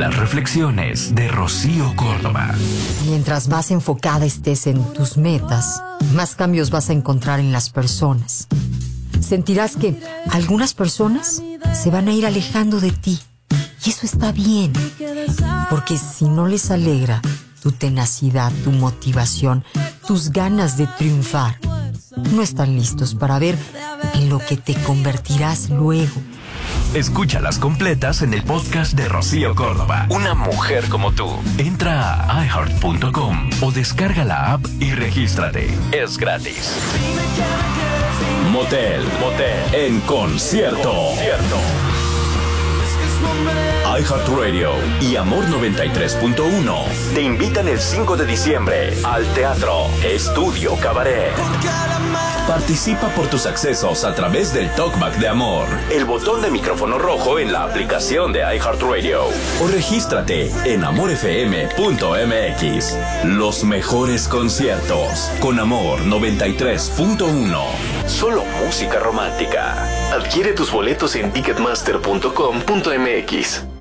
Las reflexiones de Rocío Córdoba. Mientras más enfocada estés en tus metas, más cambios vas a encontrar en las personas. Sentirás que algunas personas se van a ir alejando de ti. Y eso está bien, porque si no les alegra tu tenacidad, tu motivación, tus ganas de triunfar, no están listos para ver en lo que te convertirás luego. Escúchalas completas en el podcast de Rocío Córdoba. Una mujer como tú. Entra a iHeart.com o descarga la app y regístrate. Es gratis. Motel en concierto. iHeartRadio y Amor 93.1 te invitan el 5 de diciembre al Teatro Estudio Cabaret. Participa por tus accesos a través del Talkback de Amor, el botón de micrófono rojo en la aplicación de iHeartRadio o regístrate en amorfm.mx. Los mejores conciertos con Amor 93.1. Solo música romántica. Adquiere tus boletos en ticketmaster.com.mx.